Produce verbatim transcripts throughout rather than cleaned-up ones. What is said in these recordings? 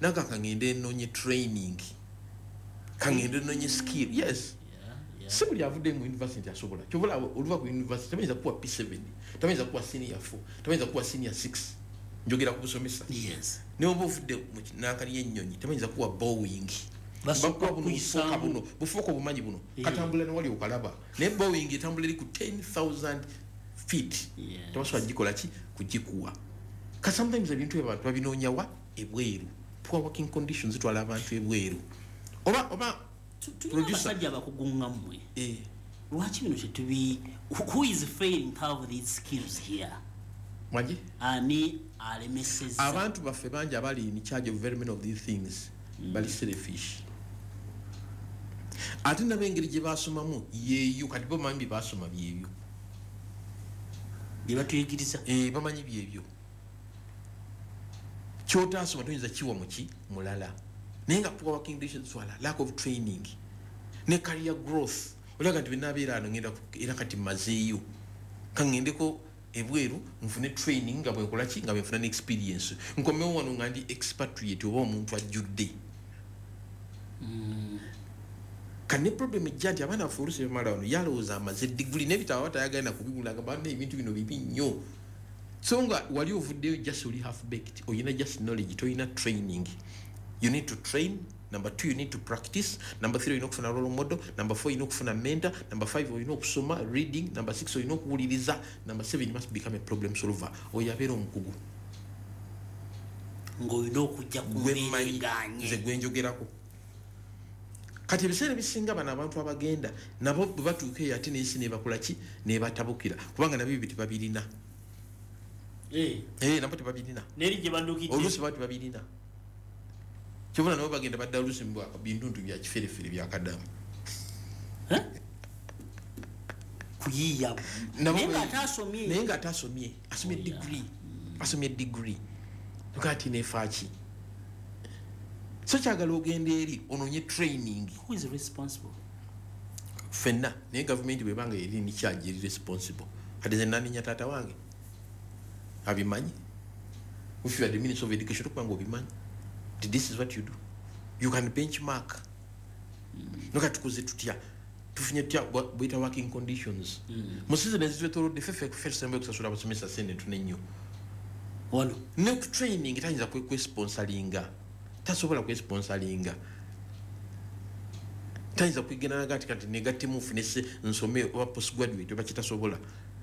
naga kangende nonye training kangende nonye skill yes si buli avudde mu university asobola kyobola oluva ku university tamayinza kuwa P seven tamayinza kuwa senior four tamayinza kuwa senior six njogera ku busomesa yes ne oba ovudde nankali y'ennyonyi tamayinza kuwa Boeing bakuwa buno bufuuka buno bufuuka obumanyi buno katambula ne wali okalaba ne Boeing etambula eri ku ten thousand feet tabasobola gikola ki kugikuwa ka sometimes ebintu abantu babinoonya wa ebweru poor working conditions zitwala abantu ebweru oba oba producer abakugunga mmwe eh lwaki bino tetubi who is failing to have these skills here mwaji ani alemeseza abantu baffe banja abali in charge of very many of these things mm. bali selfish ate nabengeri gye basomamu yeeyo kati bo mambi basoma byebyo bye batuyigiriza eh bamanyi byebyo kyotasoma tuyinza kiwa muki mulala nenga poor working conditions wala lack of training ne career growth olaga nti binabeera ano ngenda era kati mazeeyo kangendeko ebweru nfune training nga bwe nkola ki nga bwe nfuna ne experience nkomewo wano nga ndi expatriate oba omuntu ajjudde mm. kane problem ejja nti abaana baffe oluusi bamala wano yalowooza amaze degree n'ebitabo batayagala kubigula nga banna ebintu bino bibi nnyo so nga wali ovuddeyo just oli half baked oyina just knowledge toyina training. You need to train. Number two, you need to practice. Number three, you know kufuna role model. Number four, you know kufuna mentor. Number five, you know kusoma reading. Number six, you know kuwuliriza. Number seven, you must become a problem solver. Oyabera omukugu. Ngoyino kujja kumenenganye. Nze gwenjogerako. Kati ebiseera bisinga bana abantu abagenda nabo batuuke ate n'ensi ne bakola ki ne batabukira kubanga nabyo biti babirina. Eh. Eh nabo tebabirina. Neri gye bandukije. Oluusi batu babirina. Kyobona nabo bagenda badda oluusi mu bintu bya kiferefere bya kadamu. Eh? Kuyiya. Nenga atasomye. Nenga atasomye. Asomye oh, degree. Yeah. Asomye degree. Tukati ne fachi. So kyagala ogenda eri ononye training. Who is responsible? Fenna ne government bwe banga eri ni charge eri responsible. Hadeze nani nyatata wange. Abimanyi. If you are the Minister of Education tukwango bimanyi. This is what you do. You can benchmark. Mm. Noka tukuze tutya. Tufinye tutya better working conditions. Musize mm. nezwe toro de fefe first sembe kusasura basomesa sene tunenyo. Wano. No training itanyza kwe kwe sponsoringa. Tasobola kwe sponsoringa. Tanyza kwigena nagati kati negati mu finesse nsome wa postgraduate bakita sobola.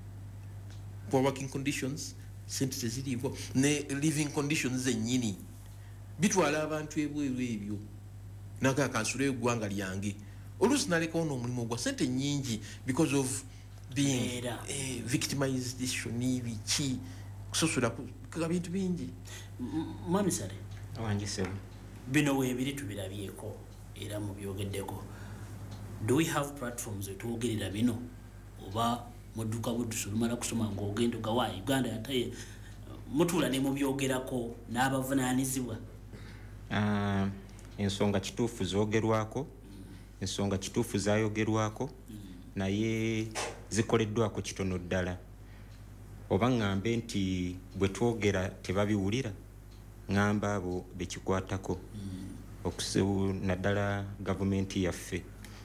Poor working conditions, sente zilivo ne living conditions zenyini. Bitwala abantu ebweru ebyo naga kansule egwanga lyange oluusi naleka ono omulimu gwa sente nyingi because of being eh, victimized ishoni chi kusosula ku bintu bingi mami sare wangi sebo bino webiri tubirabyeko era mu byogeddeko. Do we have platforms etwogerera bino oba muduka budusulumala kusoma ng'ogenda gawa Uganda yataye mutula ne mu byogerako n'abavunaanizibwa? Uh, ensonga kituufu zoogerwako ensonga kituufu zayogerwako naye zikoleddwako kitono ddala oba ŋŋambe nti bwe twogera tebabiwulira ŋŋamba abo bekikwatako okusebu naddala gavumenti yaffe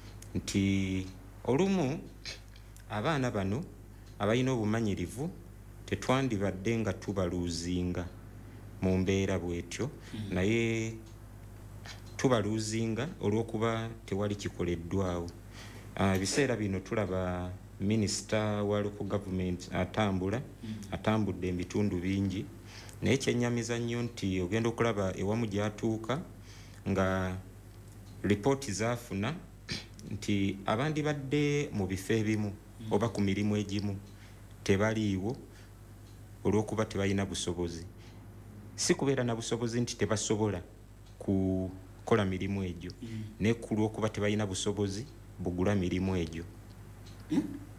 nti olumu abaana bano abalina obumanyirivu tetwandibadde nga tubaluuzinga mu mbeera bwetyo mm. naye tubaluuzinga olw'okuba tewali kikoleddwawo. Uh, biseera bino tulaba minisita wa local government atambula mm. atambudde ebitundu bingi naye kyennyamiza nnyo nti ogenda okulaba ewamu gyatuuka nga ripooti zaafuna nti abandi badde mu bifo ebimu mm. oba ku mirimu egimu tebaliiwo olw'okuba tebalina busobozi. Si kubeera na busobozi nti tebasobola kukola mirimu egyo mm. ne ku lw'okuba tebalina busobozi bugula mirimu egyo mm.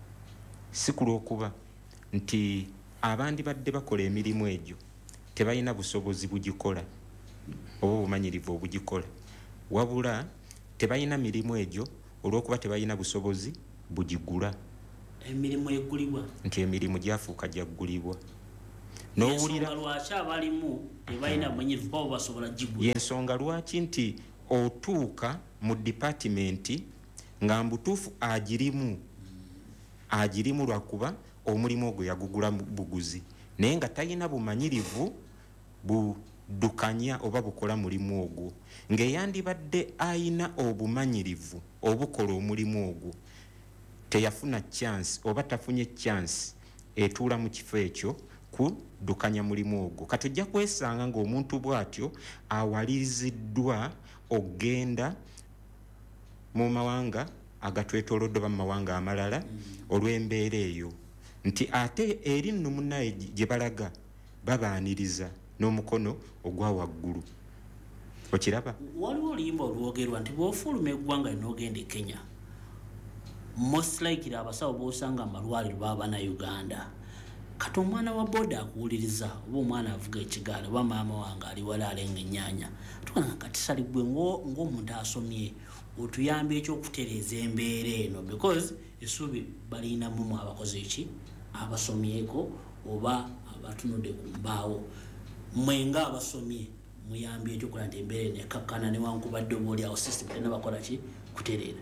si ku lw'okuba nti abandi badde bakola emirimu egyo tebalina busobozi bugikola oba obumanyirivu obugikola wabula tebalina mirimu egyo olw'okuba tebalina busobozi bugigula. Emirimu egulibwa nti emirimu gyafuuka gyaggulibwa n'owulira lwaki abalimu tebalina bumanyirivu babo basobola gigula. Yensonga lwaki nti otuuka mu department nga mbutuufu agirimu agirimu lwakuba omulimu ogwo yagugula buguzi naye nga talina bumanyirivu budukanya oba bukola mulimu ogwo ng'eyandibadde ayina obumanyirivu obukola omulimu ogwo teyafuna chance oba tafunye chance etuula mu kifo ekyo kudukanya mulimu ogwo kati ojja kwesanga ng'omuntu bw'atyo awaliriziddwa ogenda mu mawanga agatwetoolodde ba mu mawanga amalala olw'embeera eyo nti ate eri nno munnaye gye balaga babaaniriza n'omukono ogwa waggulu okiraba. Waliwo oluyimba olwogerwa nti bw'ofuluma eggwanga n'ogenda e Kenya most likely abasawo b'osanga amalwaliro baba na Uganda. Kati omwana wa boda akuwuliriza oba omwana avuga ekigaali oba maama wange ali wala alenga ennyanja tukana kati salibwe ng'omuntu asomye otuyamba ekyokutereeza embeera eno because essuubi balinamu mu abakozi eki abasomyeko oba abatunudde ku mbaawo mwenga abasomye muyambye ekyokola nti embeera eno ekkakkana newankubadde oba oli awo system tena bakola ki kutereera.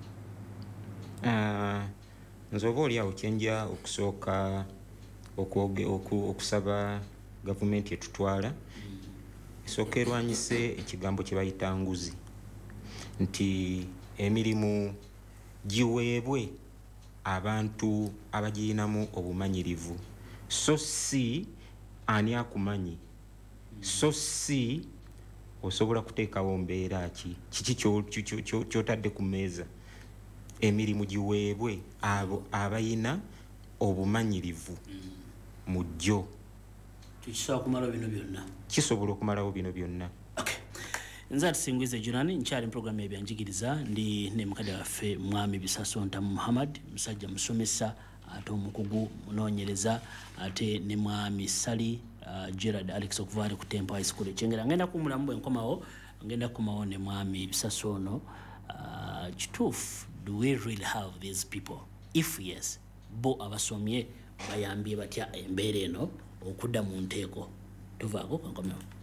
Nze oba oli awo kyenja okusooka okusaba gavumenti etutwala esooka erwanyise ekigambo kye bayita nguzi nti emirimu giweebwe abantu abagirinamu obumanyirivu so si ani akumanyi so si osobola kuteekawo mbeera ki kiki kyotadde ku mmeeza emirimu giweebwe abo abayina obumanyirivu mu jjo kisobola kumala bino byonna kisobola okumalawo bino byonna. Okay. Nze atusinguize Junani nkyali program ebyanjigiriza ndi ne mukadde waffe mwami Bisaso Ntamu Muhammad musajja musomesa ate omukugu munoonyereza ate ne mwami Sali uh, Gerard Alex okuvaale ku Temple High School ekyengera ngenda kumulamu bwe nkomawo ngenda kumawo ne mwami Bisaso ono uh, kituufu do we really have these people? If yes, bo abasomye bayambye batya embeera eno okudda mu nteeko tuvaako kankomewo.